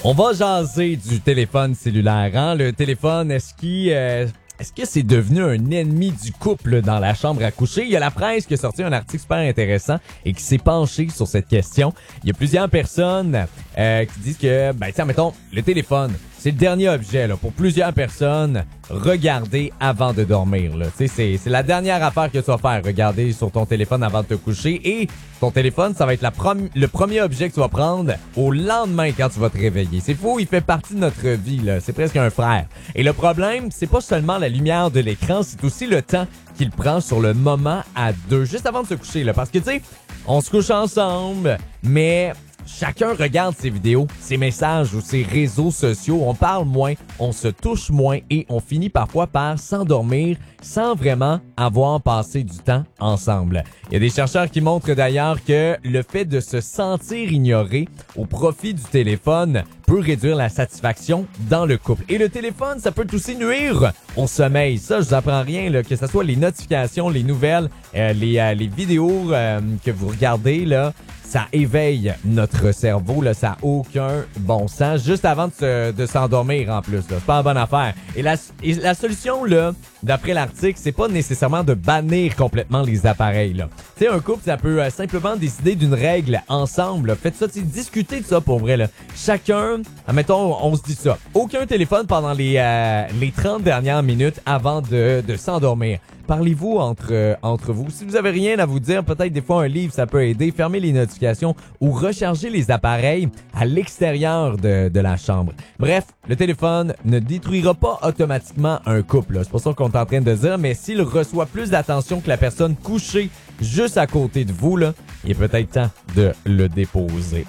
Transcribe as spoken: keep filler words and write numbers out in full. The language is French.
On va jaser du téléphone cellulaire. Hein? Le téléphone, est-ce qu'il... Euh, est-ce que c'est devenu un ennemi du couple dans la chambre à coucher? Il y a la presse qui a sorti un article super intéressant et qui s'est penché sur cette question. Il y a plusieurs personnes euh, qui disent que, ben tiens, mettons, le téléphone, c'est le dernier objet là, pour plusieurs personnes. Regarder avant de dormir. Là. C'est, c'est la dernière affaire que tu vas faire, regarder sur ton téléphone avant de te coucher. Et ton téléphone, ça va être la prom- le premier objet que tu vas prendre au lendemain quand tu vas te réveiller. C'est fou, il fait partie de notre vie. Là. C'est presque un frère. Et le problème, c'est pas seulement la lumière de l'écran, c'est aussi le temps qu'il prend sur le moment à deux, juste avant de se coucher. Là. Parce que, tu sais, on se couche ensemble, mais... chacun regarde ses vidéos, ses messages ou ses réseaux sociaux. On parle moins, on se touche moins et on finit parfois par s'endormir sans vraiment avoir passé du temps ensemble. Il y a des chercheurs qui montrent d'ailleurs que le fait de se sentir ignoré au profit du téléphone peut réduire la satisfaction dans le couple. Et le téléphone, ça peut aussi nuire au sommeil. Ça, je vous apprends rien, là, que ce soit les notifications, les nouvelles, euh, les, euh, les vidéos euh, que vous regardez, là, ça éveille notre cerveau, là, ça n'a aucun bon sens, juste avant de, se, de s'endormir en plus. Là. C'est pas une bonne affaire. Et la, et la solution, là, d'après l'article, c'est pas nécessairement de bannir complètement les appareils. Là. Tu sais, un couple, ça peut euh, simplement décider d'une règle ensemble. Là. Faites ça, discutez de ça pour vrai. Là. Chacun, admettons, on se dit ça. Aucun téléphone pendant les, euh, les trente dernières minutes avant de, de s'endormir. Parlez-vous entre euh, entre vous. Si vous avez rien à vous dire, peut-être des fois un livre, ça peut aider. Fermez les notifications ou rechargez les appareils à l'extérieur de, de la chambre. Bref, le téléphone ne détruira pas automatiquement un couple. Là. C'est pas ça qu'on est en train de dire, mais s'il reçoit plus d'attention que la personne couchée juste à côté de vous, là, il est peut-être temps de le déposer.